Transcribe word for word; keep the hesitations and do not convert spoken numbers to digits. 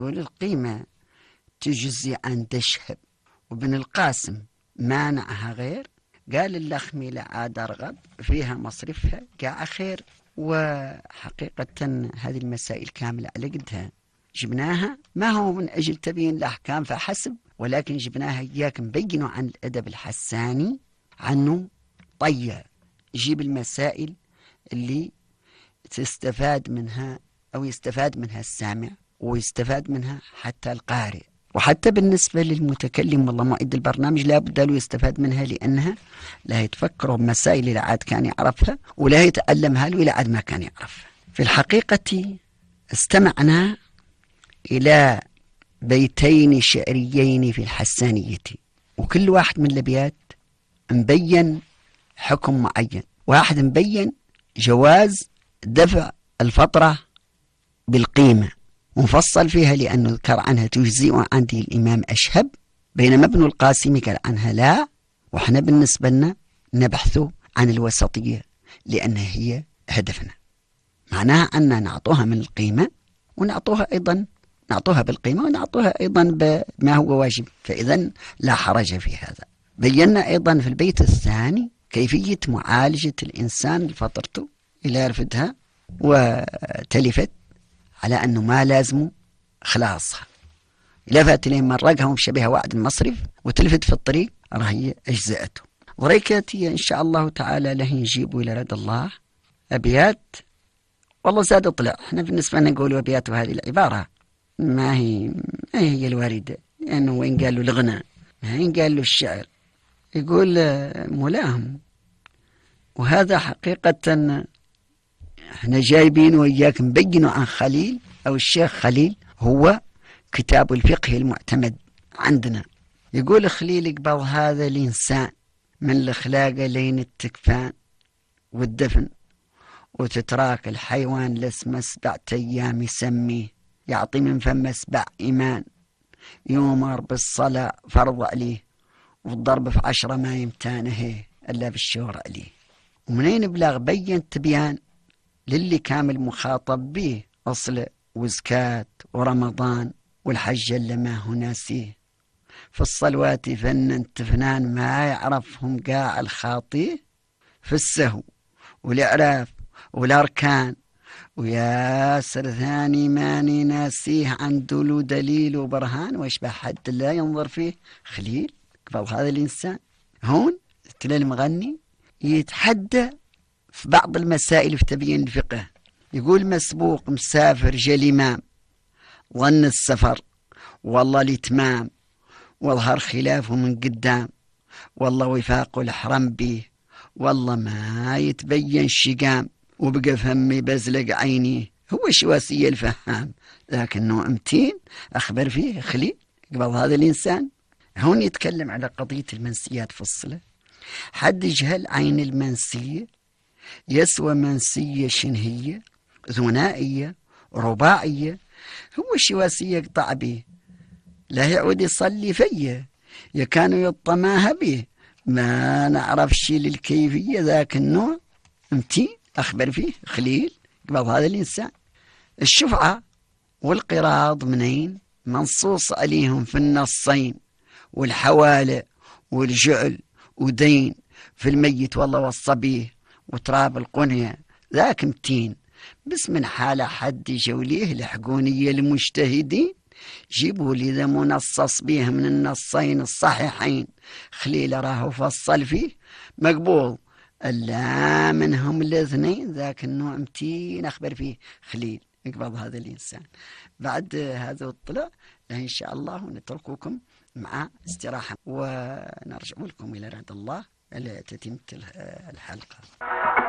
يقول القيمة تجزي عن تشهب، وابن القاسم مانعها غير، قال اللخمي لعاد أرغب فيها مصرفها قاع خير. وحقيقة هذه المسائل كاملة على قدها جبناها، ما هو من أجل تبيين الأحكام فحسب، ولكن جبناها إياك نبينوا عن الأدب الحساني عنه طيع، يجيب المسائل اللي تستفاد منها أو يستفاد منها السامع ويستفاد منها حتى القارئ، وحتى بالنسبة للمتكلم والله معد البرنامج لا بد له يستفاد منها، لأنها لا يتفكر بمسائل اللي عاد كان يعرفها ولا يتعلمها له إلى عاد ما كان يعرفها. في الحقيقة استمعنا إلى بيتين شعريين في الحسانية، وكل واحد من الأبيات مبين حكم معين، واحد مبين جواز دفع الفطرة بالقيمة ومفصل فيها لأنه ذكر عنها تجزئ عندي الإمام أشهب، بينما ابن القاسم قال عنها لا، وإحنا بالنسبة لنا نبحث عن الوسطية لأنها هي هدفنا، معناها أن نعطوها من القيمة ونعطوها أيضا نعطوها بالقيمة ونعطوها أيضا بما هو واجب، فإذا لا حرج في هذا. بينا أيضا في البيت الثاني كيفية معالجة الإنسان لفطرته إلى رفدها وتلفت على أنه ما لازم خلاصها، لفت لين مرقها ومشبهها وعد المصرف وتلفت في الطريق راهي أجزأته. وريكاتي إن شاء الله تعالى له يجيبوا إلى رد الله أبيات والله زاد طلع. احنا بالنسبة لنا نقول أبيات هذه العبارة ما هي ما هي الواردة، لأنه يعني وين قالوا الغنى وين قالوا الشعر، يقول ملاهم. وهذا حقيقة احنا جايبين وإياك نبينوا عن خليل أو الشيخ خليل، هو كتاب الفقه المعتمد عندنا. يقول خليل قبل هذا الإنسان من الأخلاق لين التكفان والدفن، وتتراك الحيوان لسمى سبعة أيام يسميه، يعطي من فم سبع إيمان، يؤمر بالصلاة فرض عليه، والضرب في عشرة ما يمتانه إلا بالشهر عليه. ومنين بلاغ بين تبيان للي كامل مخاطب به، أصل وزكاة ورمضان والحج اللي ما هو ناسيه، في الصلوات فنن تفنان ما يعرفهم قاع الخاطيه، في السهو والإعراف والأركان وياسر ثاني ماني ناسيه، عنده له دليل وبرهان، ويشبه حد لا ينظر فيه خليل قبل هذا الإنسان. هون تلا المغني يتحدى في بعض المسائل في تبيين الفقه، يقول مسبوق مسافر جا إمام، ظن السفر والله الإتمام، واظهر خلافه من قدام، والله وفاق الحرم به، والله ما يتبين شقام، وبقى فمي بزلق عيني، هو شواسية الفهام، لكنه امتين أخبر فيه خليل قبل هذا الإنسان. هون يتكلم على قضية المنسيات في الصلة، حد يجهل عين المنسية يسوى منسية شنهية ثنائية رباعية، هو شواسية يقطع به، لا يعود يصلي فيه، يكانوا يطماها به، ما نعرف شي للكيفية، ذاك النوع امتين أخبر فيه خليل قبل هذا الإنسان. الشفعة والقراض منين منصوص عليهم في النصين، والحوالة والجعل ودين في الميت والله والصبيه وتراب القنية، ذاك متين بس من حالة حد جوليه لحقونية المجتهدين، جيبوا لي ذا منصص بيه من النصين الصحيحين، خليل راهو فصل فيه مقبول، ألا منهم الاثنين ذاك النوع متين أخبر فيه خليل يقبض هذا الإنسان. بعد هذا الطلع إن شاء الله نترككم مع استراحة ونرجع لكم إلى رعد الله لتتمة الحلقة.